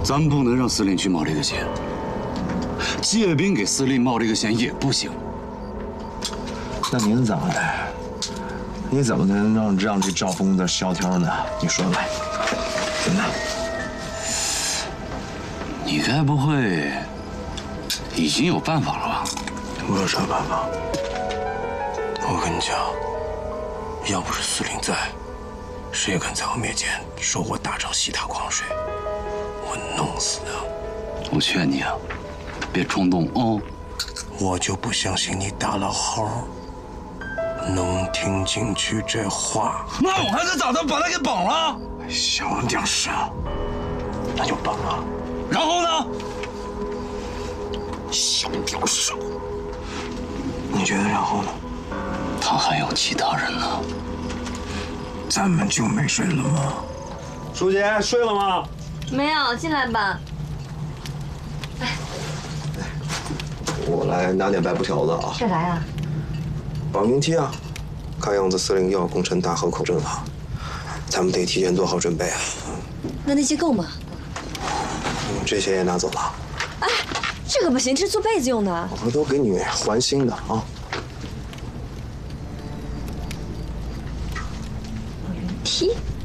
咱不能让司令去冒这个险，借兵给司令冒这个险也不行。 那您怎么来？你怎么能让这赵峰的萧条呢？你说来，怎么样？ 你该不会已经有办法了吧？ 我有啥办法？我跟你讲，要不是司令在，谁敢在我面前说我大张吸他矿水？我弄死他！ 我劝你啊，别冲动哦。 我就不相信你大老猴能听进去这话。 那我还得咋的把他给绑了？ 小点声，那就绑了。 然后呢？ 小点声。你觉得然后呢？ 他还有其他人呢。 咱们就没睡了吗？舒姐睡了吗？ 没有，进来吧。 我来拿点白布条子啊。 干啥呀？ 绑云梯啊！看样子司令又要攻城大河口镇了，咱们得提前做好准备啊。 那些够吗？ 这些也拿走了。 哎，这个不行，这是做被子用的。 我回头给你还新的啊。 云梯。